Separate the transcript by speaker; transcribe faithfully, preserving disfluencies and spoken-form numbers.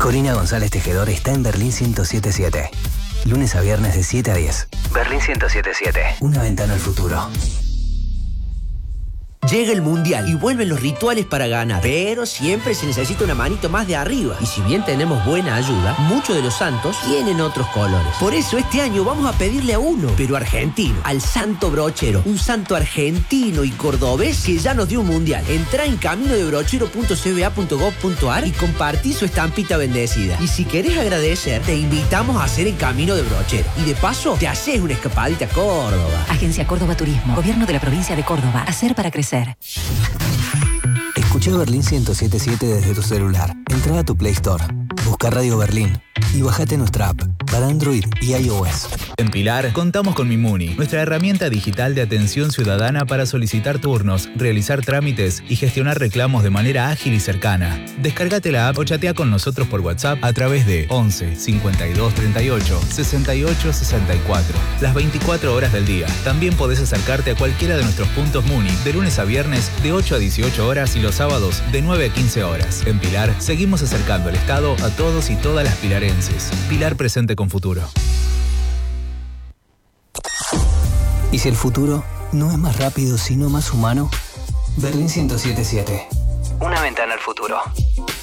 Speaker 1: Corina González Tejedor está en Berlín ciento siete punto siete. Lunes a viernes de siete a diez. Berlín ciento siete punto siete. Una ventana al futuro.
Speaker 2: Llega el Mundial y vuelven los rituales para ganar, pero siempre se necesita una manito más de arriba. Y si bien tenemos buena ayuda, muchos de los santos tienen otros colores. Por eso este año vamos a pedirle a uno, pero argentino, al Santo Brochero. Un santo argentino y cordobés que ya nos dio un Mundial. Entrá en camino de brochero punto c b a punto gov punto a r y compartí su estampita bendecida. Y si querés agradecer, te invitamos a hacer el Camino de Brochero. Y de paso, te haces una escapadita a Córdoba.
Speaker 3: Agencia Córdoba Turismo, Gobierno de la Provincia de Córdoba. Hacer para crecer.
Speaker 1: Escucha Berlín ciento siete punto siete desde tu celular. Entra a tu Play Store, busca Radio Berlín y bájate nuestra app para Android y iOS.
Speaker 4: En Pilar, contamos con Mimuni, nuestra herramienta digital de atención ciudadana para solicitar turnos, realizar trámites y gestionar reclamos de manera ágil y cercana. Descárgate la app o chatea con nosotros por WhatsApp a través de once cincuenta y dos treinta y ocho sesenta y ocho sesenta y cuatro, las veinticuatro horas del día. También podés acercarte a cualquiera de nuestros puntos Muni de lunes a viernes de ocho a dieciocho horas y los sábados de nueve a quince horas. En Pilar, seguimos acercando el Estado a todos y todas las pilarenses. Pilar presente con futuro.
Speaker 1: ¿Y si el futuro no es más rápido, sino más humano? Berlín ciento siete punto siete. Una ventana al futuro.